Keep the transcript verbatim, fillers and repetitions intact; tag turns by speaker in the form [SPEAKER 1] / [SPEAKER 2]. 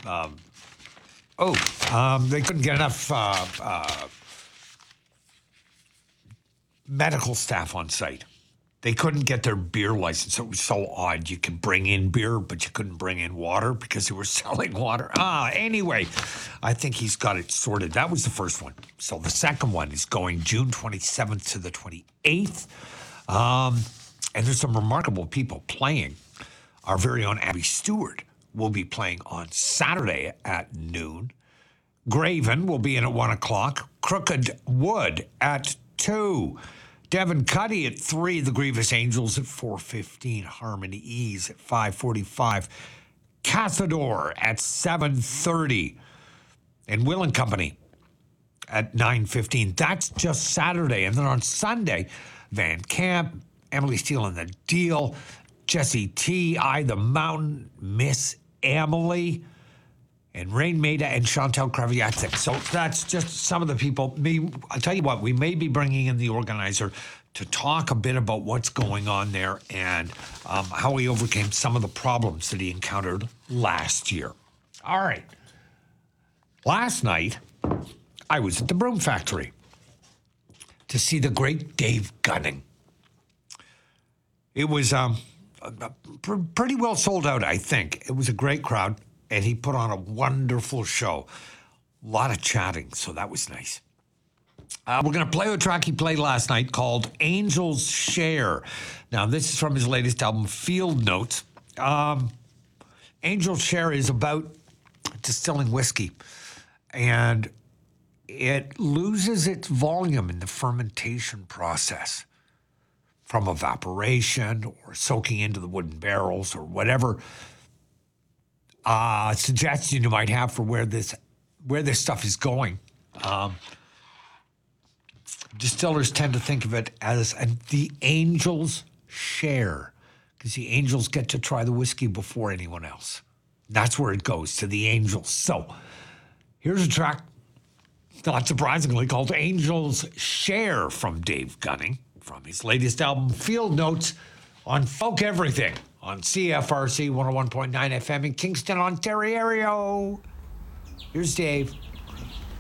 [SPEAKER 1] um, oh, um, they couldn't get enough uh, uh, medical staff on site. They couldn't get their beer license. It was so odd. You could bring in beer, but you couldn't bring in water because they were selling water. Ah, anyway, I think he's got it sorted. That was the first one. So the second one is going June twenty-seventh to the twenty-eighth. Um, and there's some remarkable people playing. Our very own Abby Stewart will be playing on Saturday at noon. Graven will be in at one o'clock. Crooked Wood at two. Devin Cuddy at three, the Grievous Angels at four fifteen, Harmony Ease at five forty-five, Cathador at seven thirty, and Will and Company at nine fifteen. That's just Saturday. And then on Sunday, Van Camp, Emily Steele and the Deal, Jesse T, I the Mountain, Miss Emily, and Rain Maida and Chantal Kraviatsik. So that's just some of the people. Me, I'll tell you what, we may be bringing in the organizer to talk a bit about what's going on there and um, how he overcame some of the problems that he encountered last year. All right. Last night, I was at the Broom Factory to see the great Dave Gunning. It was um, pretty well sold out, I think. It was a great crowd. And he put on a wonderful show. A lot of chatting, so that was nice. Uh, we're going to play a track he played last night called Angels Share. Now, this is from his latest album, Field Notes. Um, Angels Share is about distilling whiskey. And it loses its volume in the fermentation process from evaporation or soaking into the wooden barrels or whatever Uh, suggestion you might have for where this where this stuff is going. Um, distillers tend to think of it as a, the Angels Share, because the Angels get to try the whiskey before anyone else. That's where it goes, to the Angels. So here's a track, not surprisingly, called Angels Share from Dave Gunning, from his latest album, Field Notes, on Folk Everything, on C F R C one oh one point nine F M in Kingston, Ontario. Here's Dave.